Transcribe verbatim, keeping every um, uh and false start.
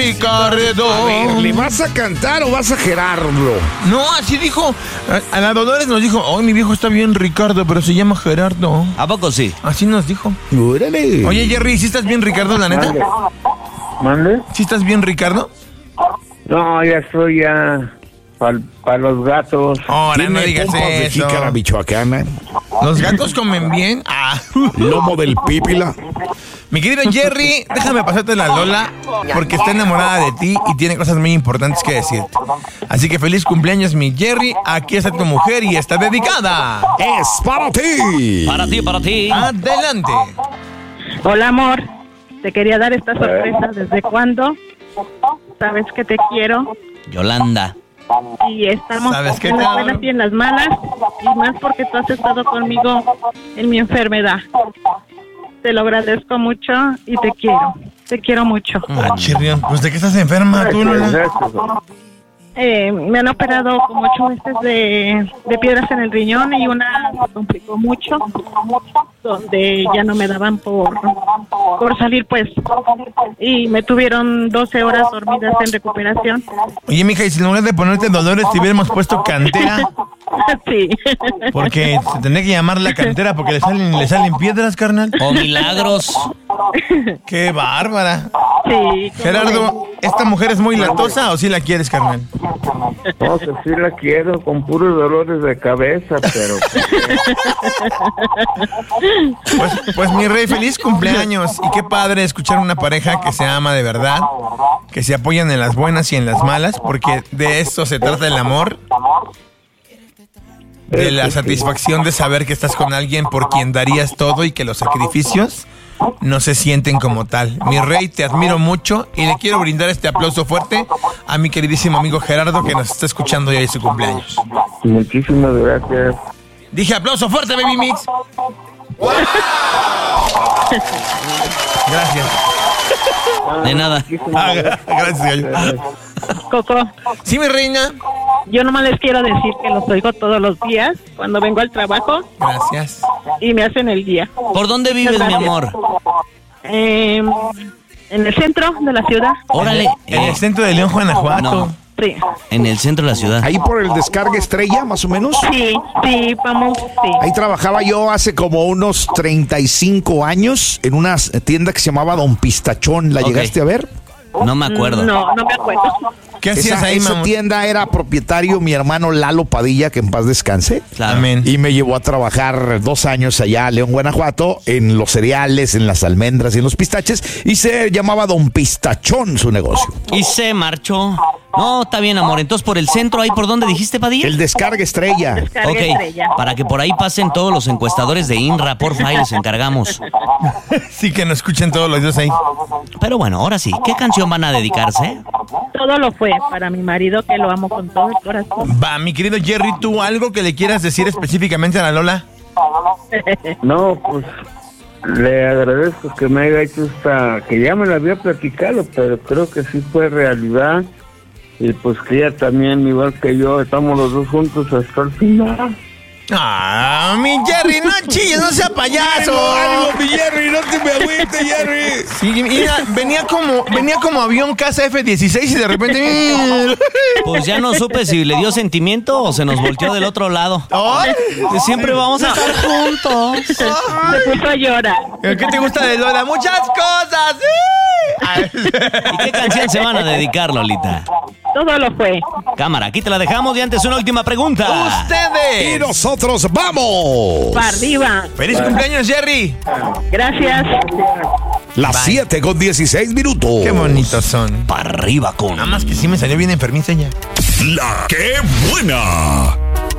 Ricardo. A ver, ¿le vas a cantar o vas a Gerardo? No, así dijo. A, a la Dolores nos dijo, oh, mi viejo está bien Ricardo, pero se llama Gerardo. ¿A poco sí? Así nos dijo. Órale. Oye, Jerry, ¿sí estás bien Ricardo, la neta? ¿Mande? ¿Sí estás bien Ricardo? No, ya estoy ya para pa los gatos. Ahora no digas pompas de eso. jícara michoacana, ¿Los gatos comen bien? Ah. lomo del pípila. Mi querido Jerry, déjame pasarte la Lola porque está enamorada de ti y tiene cosas muy importantes que decirte. Así que feliz cumpleaños, mi Jerry. Aquí está tu mujer y está dedicada. Es para ti. Para ti, para ti. Adelante. Hola, amor. Te quería dar esta sorpresa. ¿Desde cuándo? Sabes que te quiero Yolanda. y estamos ¿Sabes qué en te las amo? buenas y en las malas, y más porque tú has estado conmigo en mi enfermedad. Te lo agradezco mucho y te quiero. Te quiero mucho. Ah, chirrión, pues ¿de qué estás enferma tú, Lola? Gracias. Eh, me han operado como ocho veces de, de piedras en el riñón y una me complicó mucho, donde ya no me daban por, por salir, pues. Y me tuvieron doce horas dormidas en recuperación. Oye, mija, y si en lugar de ponerte Dolores te hubiéramos puesto Cantera, Sí. porque se tendría que llamar la Cantera porque le salen, le salen piedras, carnal. O milagros. ¡Qué bárbara! Sí. Gerardo, ¿esta mujer es muy latosa o sí la quieres, carnal? No, que sí la quiero, con puros dolores de cabeza, pero... Pues, pues mi rey, feliz cumpleaños. Y qué padre escuchar una pareja que se ama de verdad, que se apoyan en las buenas y en las malas, porque de esto se trata el amor. De la satisfacción de saber que estás con alguien por quien darías todo y que los sacrificios no se sienten como tal. Mi rey, te admiro mucho y le quiero brindar este aplauso fuerte a mi queridísimo amigo Gerardo que nos está escuchando hoy en su cumpleaños. Muchísimas gracias. Dije aplauso fuerte, Baby Mix. Gracias. De nada. Ah, gracias, gallo. Coco, Sí, mi reina. yo nomás les quiero decir que los oigo todos los días cuando vengo al trabajo Gracias. y me hacen el día. ¿Por dónde vives, mi amor? Eh, en el centro de la ciudad. Órale. En Eh, el centro de León, Guanajuato. No. Sí, En el centro de la ciudad. Ahí por el Descarga Estrella, más o menos. sí, sí, vamos, sí. Ahí trabajaba yo hace como unos treinta y cinco años en una tienda que se llamaba Don Pistachón. ¿La Ok. llegaste a ver? No me acuerdo. No, no me acuerdo. ¿Qué hacías Esa, ahí, esa mamá? tienda era propietario mi hermano Lalo Padilla, que en paz descanse. Claro. Amén. Y me llevó a trabajar dos años allá a León, Guanajuato, en los cereales, en las almendras y en los pistaches. Y se llamaba Don Pistachón su negocio. Y se marchó. No, está bien, amor. Entonces, por el centro, ahí por dónde dijiste, Padilla. El Descarga Estrella. Descarga Ok, estrella. para que por ahí pasen todos los encuestadores de INRA, porfa, y les encargamos. Sí, que nos escuchen todos los días ahí. Pero bueno, ahora sí, ¿qué canción van a dedicarse? Todo lo fue para mi marido, que lo amo con todo el corazón. Va, mi querido Jerry, ¿tú algo que le quieras decir específicamente a la Lola? No, pues le agradezco que me haya hecho esta, que ya me la había platicado, pero creo que sí fue realidad. Y pues que ella también, igual que yo, estamos los dos juntos hasta el final. Ah, mi Jerry, no chilles, no sea payaso. mi Jerry, no te me agüites, Jerry. Sí, mira, venía como, venía como avión Casa F dieciséis y de repente... Pues ya no supe si le dio sentimiento o se nos volteó del otro lado. ¡Ay! Siempre vamos a estar juntos. Se puso a llorar. ¿Qué te gusta de Lola? ¡Muchas cosas! ¡Sí! ¿Y qué canción se van a dedicar, Lolita? Todo lo fue. Cámara, aquí te la dejamos y antes una última pregunta. Y ¡Ustedes! nosotros vamos. Para arriba. ¡Feliz cumpleaños, Jerry! Gracias. Las siete con dieciséis minutos. ¡Qué bonitos son! Para arriba con... Nada más que sí me salió bien enfermiza ya. La que buena.